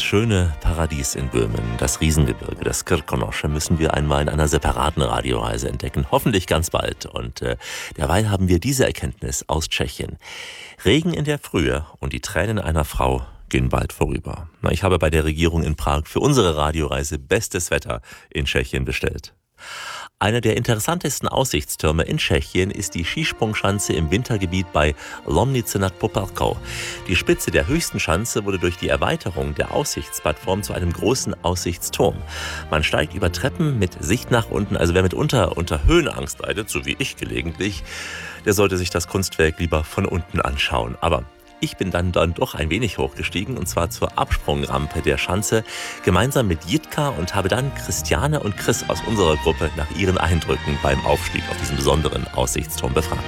schöne Paradies in Böhmen, das Riesengebirge, das Krkonosze, müssen wir einmal in einer separaten Radioreise entdecken. Hoffentlich ganz bald. Und derweil haben wir diese Erkenntnis aus Tschechien. Regen in der Frühe und die Tränen einer Frau gehen bald vorüber. Ich habe bei der Regierung in Prag für unsere Radioreise bestes Wetter in Tschechien bestellt. Einer der interessantesten Aussichtstürme in Tschechien ist die Skisprungschanze im Wintergebiet bei Lomnice nad Popelkou. Die Spitze der höchsten Schanze wurde durch die Erweiterung der Aussichtsplattform zu einem großen Aussichtsturm. Man steigt über Treppen mit Sicht nach unten, also wer mitunter unter Höhenangst leidet, so wie ich gelegentlich, der sollte sich das Kunstwerk lieber von unten anschauen. Aber ich bin dann doch ein wenig hochgestiegen, und zwar zur Absprungrampe der Schanze, gemeinsam mit Jitka, und habe dann Christiane und Chris aus unserer Gruppe nach ihren Eindrücken beim Aufstieg auf diesen besonderen Aussichtsturm befragt.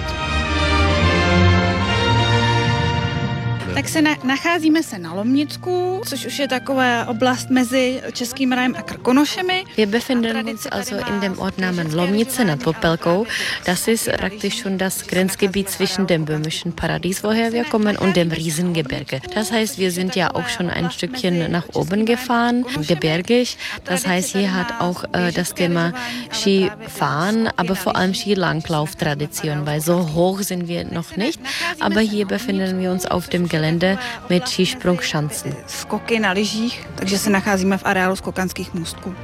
Tak se nacházíme se na Lomnicku, což už je taková oblast mezi Českým rájem a Krkonošemi. Wir befinden uns also in dem Ort namens Lomnice nad Popelkou. Das ist praktisch schon das Grenzgebiet zwischen dem böhmischen Paradies, woher wir kommen, und dem Riesengebirge. Das heißt, wir sind ja auch schon ein Stückchen nach oben gefahren, gebirgig. Das heißt, hier hat auch das Thema Skifahren, aber vor allem Skilanglauf-Tradition, weil so hoch sind wir noch nicht. Aber hier befinden wir uns auf dem Gelände mit Skisprungschanzen. Skoky na lyžích, takže se nacházíme v areálu skokanských můstků.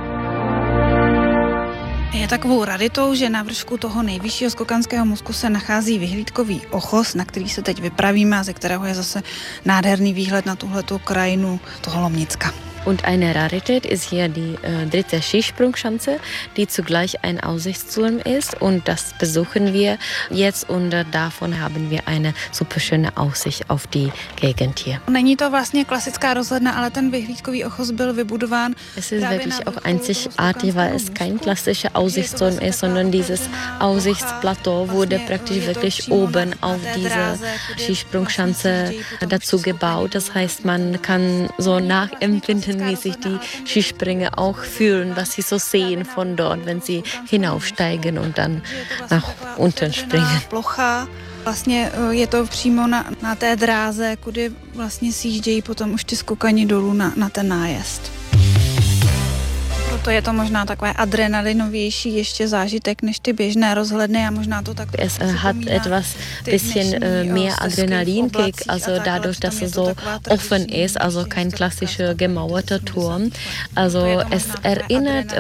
Je takovou raritou, že na vršku toho nejvyššího skokanského můstku se nachází vyhlídkový ochos, na který se teď vypravíme a ze kterého je zase nádherný výhled na tuhletu krajinu toho Lomnicka. Und eine Rarität ist hier die dritte Skisprungschanze, die zugleich ein Aussichtsturm ist, und das besuchen wir jetzt, und davon haben wir eine super schöne Aussicht auf die Gegend hier. Není to vlastně klasická rozhledna, ale ten vyhlídkový ochos byl vybudován. Es ist wirklich auch einzigartig, weil es kein klassischer Aussichtsturm ist, sondern dieses Aussichtsplateau wurde praktisch wirklich oben auf diese Skisprungschanze dazu gebaut. Das heißt, man kann so nachempfinden, wie sich die Skispringer auch fühlen, was sie so sehen von dort, wenn sie hinaufsteigen und dann nach unten springen. Vlastně je to přímo na té dráze, kudy vlastně sjíždějí potom už ty skokani dolů na ten nájezd. Proto je to možná takové adrenalinovější ještě zážitek než ty běžné rozhledny a možná to tak. Es hat etwas bisschen mehr Adrenalinkick, also dadurch, dass es so offen ist, also kein klassischer gemauerter Turm. Also es erinnert